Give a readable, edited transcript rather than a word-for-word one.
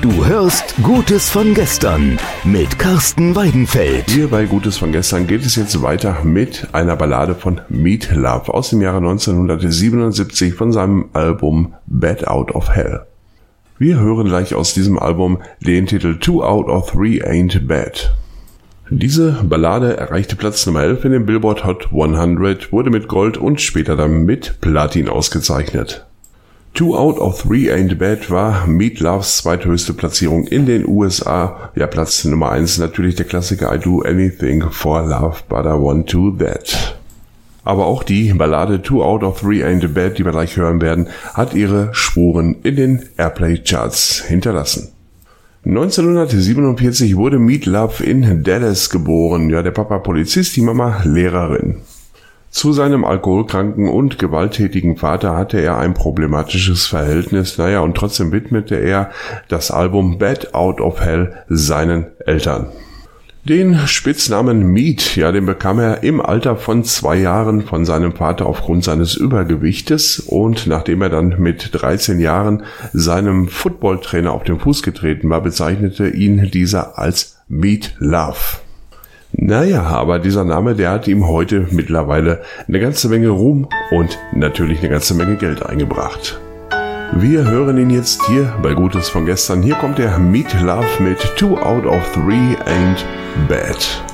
Du hörst Gutes von gestern mit Carsten Weidenfeld. Hier bei Gutes von gestern geht es jetzt weiter mit einer Ballade von Meat Loaf aus dem Jahre 1977 von seinem Album Bad Out of Hell. Wir hören gleich aus diesem Album den Titel 2 Out of 3 Ain't Bad. Diese Ballade erreichte Platz Nummer 11 in den Billboard Hot 100, wurde mit Gold und später dann mit Platin ausgezeichnet. 2 Out of 3 Ain't Bad war Meat Loafs zweithöchste Platzierung in den USA. Ja, Platz Nummer 1 natürlich der Klassiker I Do Anything for Love But I Want to That. Aber auch die Ballade 2 Out of 3 Ain't Bad, die wir gleich hören werden, hat ihre Spuren in den Airplay-Charts hinterlassen. 1947 wurde Meat Loaf in Dallas geboren. Ja, der Papa Polizist, die Mama Lehrerin. Zu seinem alkoholkranken und gewalttätigen Vater hatte er ein problematisches Verhältnis. Und trotzdem widmete er das Album Bad Out of Hell seinen Eltern. Den Spitznamen Meat, den bekam er im Alter von 2 Jahren von seinem Vater aufgrund seines Übergewichtes, und nachdem er dann mit 13 Jahren seinem Footballtrainer auf den Fuß getreten war, bezeichnete ihn dieser als Meat Loaf. Aber dieser Name, der hat ihm heute mittlerweile eine ganze Menge Ruhm und natürlich eine ganze Menge Geld eingebracht. Wir hören ihn jetzt hier bei Gutes von gestern. Hier kommt der Meat Loaf mit 2 Out of 3 Ain't Bad.